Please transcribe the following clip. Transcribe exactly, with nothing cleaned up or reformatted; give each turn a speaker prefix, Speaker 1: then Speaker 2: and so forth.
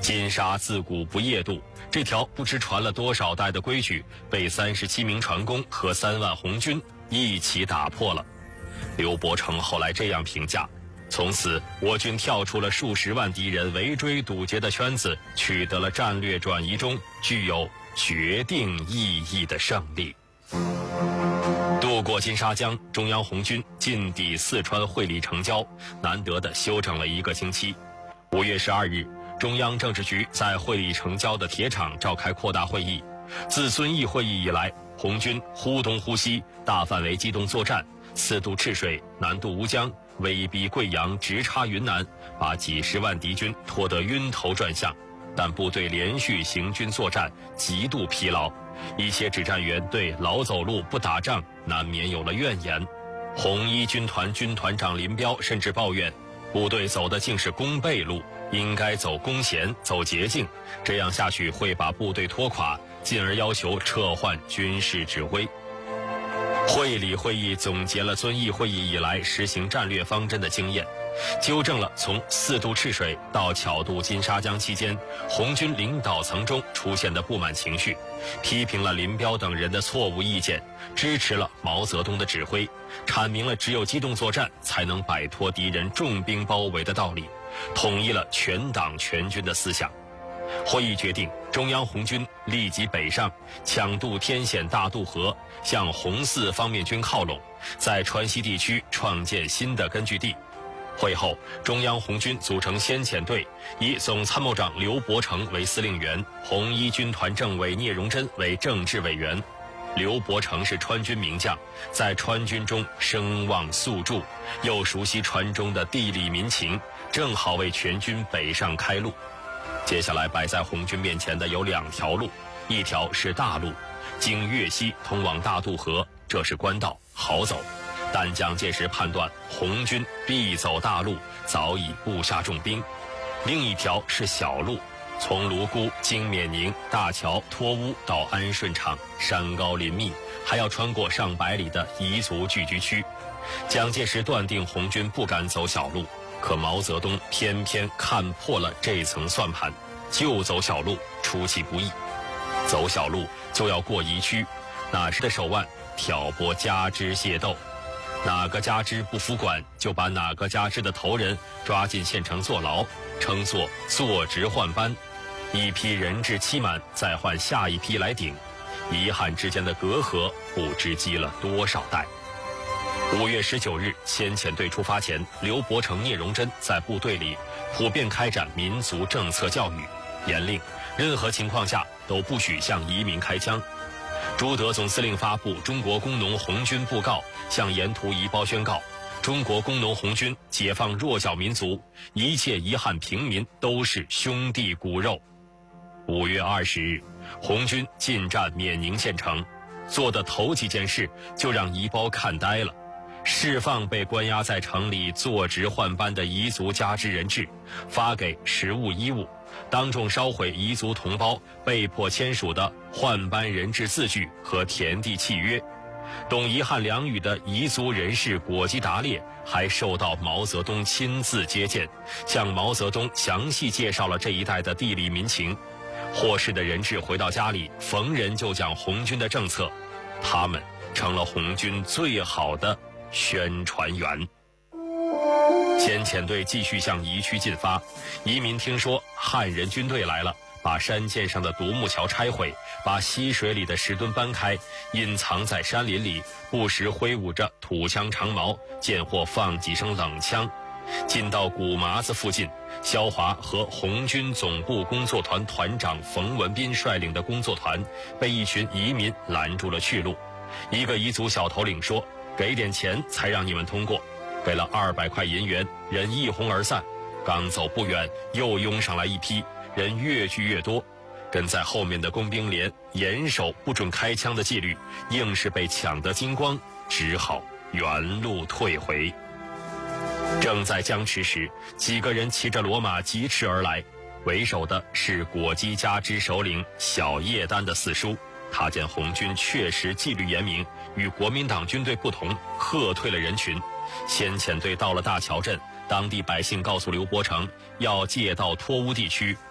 Speaker 1: 金沙自古不夜渡，这条不知传了多少代的规矩，被三十七名船工和三万红军一起打破了。刘伯承后来这样评价：从此我军跳出了数十万敌人围追堵截的圈子，取得了战略转移中具有决定意义的胜利。渡过金沙江，中央红军进抵四川会理城郊，难得的休整了一个星期。五月十二日，中央政治局在会理城郊的铁厂召开扩大会议。自遵义会议以来，红军忽东忽西，大范围机动作战，四渡赤水，南渡乌江，威逼贵阳，直插云南，把几十万敌军拖得晕头转向。但部队连续行军作战，极度疲劳，一些指战员对老走路不打仗难免有了怨言。红一军团军团长林彪甚至抱怨，部队走的竟是弓背路，应该走弓弦，走捷径，这样下去会把部队拖垮，进而要求撤换军事指挥。会理会议总结了遵义会议以来实行战略方针的经验，纠正了从四渡赤水到巧渡金沙江期间红军领导层中出现的不满情绪，批评了林彪等人的错误意见，支持了毛泽东的指挥，阐明了只有机动作战才能摆脱敌人重兵包围的道理，统一了全党全军的思想。会议决定，中央红军立即北上，抢渡天险大渡河，向红四方面军靠拢，在川西地区创建新的根据地。会后，中央红军组成先遣队，以总参谋长刘伯承为司令员，红一军团政委聂荣臻为政治委员。刘伯承是川军名将，在川军中声望素著，又熟悉川中的地理民情，正好为全军北上开路。接下来摆在红军面前的有两条路，一条是大路，经粤西通往大渡河，这是官道，好走。但蒋介石判断红军必走大路，早已布下重兵。另一条是小路，从泸沽经冕宁、大桥、托乌到安顺场，山高林密，还要穿过上百里的彝族聚居区。蒋介石断定红军不敢走小路，可毛泽东偏偏看破了这层算盘，就走小路，出其不意。走小路就要过彝区，那时的手腕挑拨加之械斗，哪个加之不服管，就把哪个加之的头人抓进县城坐牢，称作坐职换班。一批人质期满，再换下一批来顶，遗憾之间的隔阂不知积了多少代。五月十九日，先遣队出发前，刘伯承、聂荣臻在部队里普遍开展民族政策教育，严令任何情况下都不许向移民开枪。朱德总司令发布《中国工农红军布告》，向沿途移胞宣告：中国工农红军解放弱小民族，一切遗憾平民都是兄弟骨肉。五月二十日，红军进占冕宁县城，做的头几件事就让移胞看呆了。释放被关押在城里坐职换班的彝族加之人质，发给食物衣物，当众烧毁彝族同胞被迫签署的换班人质字据和田地契约。懂彝汉两语的彝族人士果基达烈还受到毛泽东亲自接见，向毛泽东详细介绍了这一带的地理民情。获释的人质回到家里，逢人就讲红军的政策，他们成了红军最好的宣传员。先遣队继续向彝区进发，移民听说汉人军队来了，把山涧上的独木桥拆毁，把溪水里的石墩搬开，隐藏在山林里，不时挥舞着土枪长矛，见或放几声冷枪。进到古麻子附近，萧华和红军总部工作团团长冯文彬率领的工作团被一群移民拦住了去路。一个彝族小头领说：“给点钱才让你们通过。”给了二百块银元，人一哄而散。刚走不远，又拥上来一批人，越聚越多。跟在后面的工兵连严守不准开枪的纪律，硬是被抢得精光，只好原路退回。正在僵持时，几个人骑着骡马疾驰而来，为首的是果基加之首领小叶丹的四叔。他见红军确实纪律严明，与国民党军队不同，喝退了人群。先遣队到了大桥镇，当地百姓告诉刘伯承，要借道托乌地区